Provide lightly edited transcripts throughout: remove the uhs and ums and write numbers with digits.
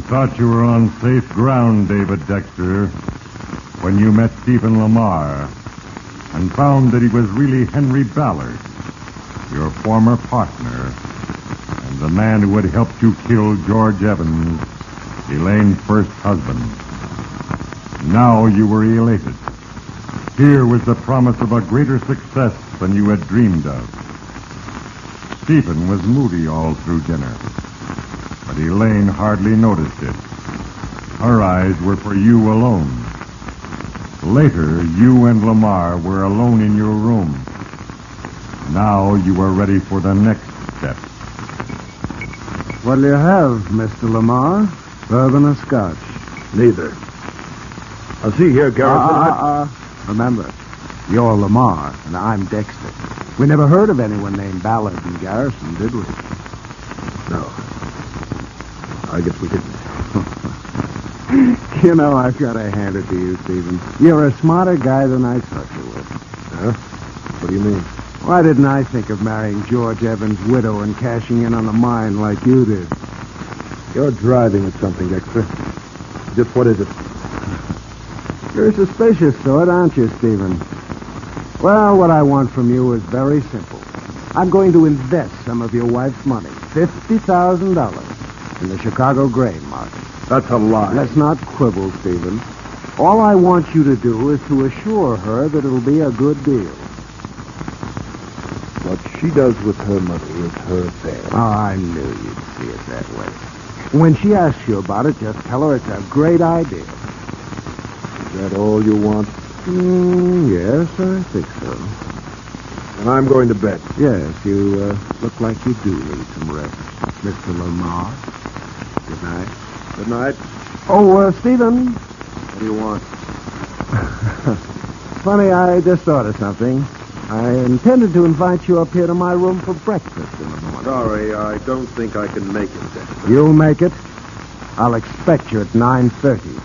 thought you were on safe ground, David Dexter, when you met Stephen Lamar and found that he was really Henry Ballard, your former partner, and the man who had helped you kill George Evans, Elaine's first husband. Now you were elated. Here was the promise of a greater success than you had dreamed of. Stephen was moody all through dinner, but Elaine hardly noticed it. Her eyes were for you alone. Later, you and Lamar were alone in your room. Now you were ready for the next step. What'll you have, Mr. Lamar? Bourbon or scotch? Neither. I see here, Garrison. Remember, you're Lamar, and I'm Dexter. We never heard of anyone named Ballard in Garrison, did we? No. I guess we didn't. You know, I've got to hand it to you, Stephen. You're a smarter guy than I thought you were. Huh? What do you mean? Why didn't I think of marrying George Evans' widow and cashing in on a mine like you did? You're driving at something, Dexter. Just what is it? You're a suspicious sort, aren't you, Stephen? Well, what I want from you is very simple. I'm going to invest some of your wife's money, $50,000, in the Chicago grain market. That's a lie. Let's not quibble, Stephen. All I want you to do is to assure her that it'll be a good deal. What she does with her money is her affair. Oh, I knew you'd see it that way. When she asks you about it, just tell her it's a great idea. Is that all you want? Yes, I think so. And I'm going to bed. Yes, you look like you do need some rest, Mr. Lamar. Good night. Good night. Oh, Stephen. What do you want? Funny, I just thought of something. I intended to invite you up here to my room for breakfast in the morning. Sorry, I don't think I can make it, Dexter. You'll make it. I'll expect you at 9:30.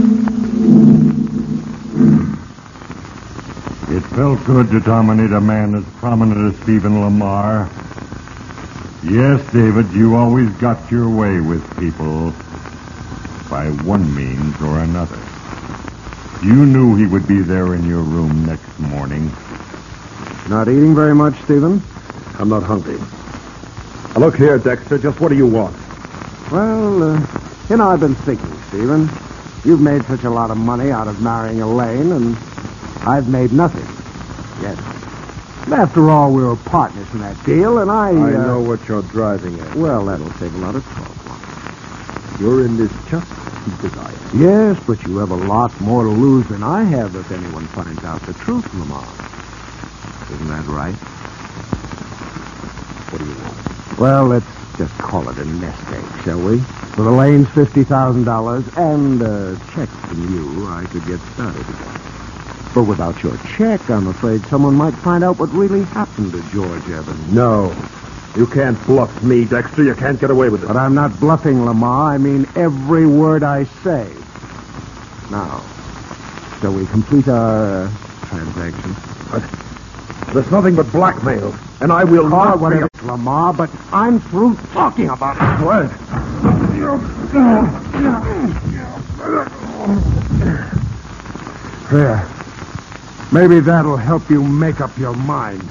It felt good to dominate a man as prominent as Stephen Lamar. Yes, David, you always got your way with people by one means or another. You knew he would be there in your room next morning. Not eating very much, Stephen? I'm not hungry. Now, look here, Dexter, just what do you want? Well, I've been thinking, Stephen. You've made such a lot of money out of marrying Elaine, and I've made nothing. Yes. And after all, we were partners in that deal, and I know what you're driving at. Well, that'll save a lot of talk. You're in this just because I am. Yes, but you have a lot more to lose than I have if anyone finds out the truth, Lamar. Isn't that right? What do you want? Well, let's just call it a nest egg, shall we? With Elaine's $50,000 and a check from you, I could get started again. But without your check, I'm afraid someone might find out what really happened to George Evans. No. You can't bluff me, Dexter. You can't get away with it. But I'm not bluffing, Lamar. I mean every word I say. Now, shall we complete our transaction? There's nothing but blackmail, and I will not... whatever, Lamar, but I'm through talking about it. What? There. Maybe that'll help you make up your mind.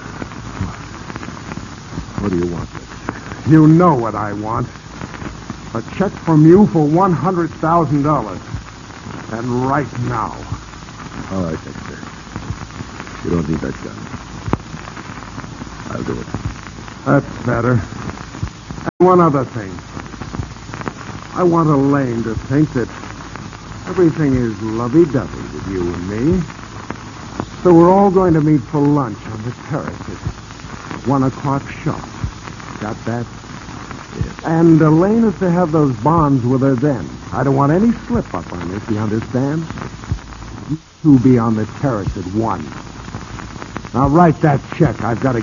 What do you want? You know what I want. A check from you for $100,000. And right now. All right, Dexter. You don't need that gun. I'll do it. That's better. And one other thing. I want Elaine to think that everything is lovey-dovey with you and me. So we're all going to meet for lunch on the terrace at 1 o'clock sharp. Got that? Yes. And Elaine is to have those bonds with her then. I don't want any slip-up on this, you understand? You two be on the terrace at 1. Now write that check. I've got to